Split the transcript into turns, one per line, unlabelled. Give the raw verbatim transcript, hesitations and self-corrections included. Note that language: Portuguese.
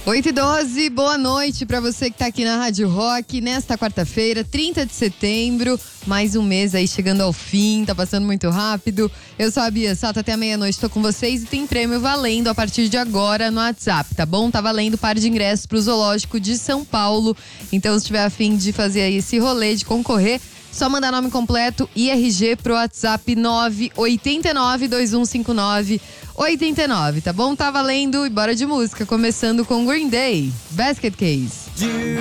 oito e doze, boa noite pra você que tá aqui na Rádio Rock nesta quarta-feira, trinta de setembro, mais um mês aí chegando ao fim, tá passando muito rápido. Eu sou a Bia Sato, até a meia-noite tô com vocês e tem prêmio valendo a partir de agora no WhatsApp, tá bom? Tá valendo par de ingressos pro Zoológico de São Paulo, então se tiver a fim de fazer aí esse rolê, de concorrer, só mandar nome completo e R G pro WhatsApp nove oito nove, dois um cinco nove, oito nove, tá bom? Tá valendo e bora de música, começando com Green Day, Basket Case.